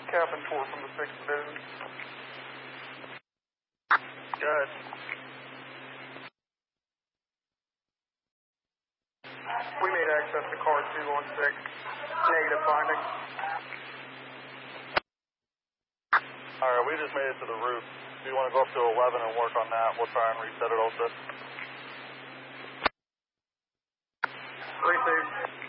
Captain Tour from the 6th Division. Good. We made access to car 2 on 6. Negative finding. Alright, we just made it to the roof. If you want to go up to 11 and work on that, we'll try and reset it also. Received.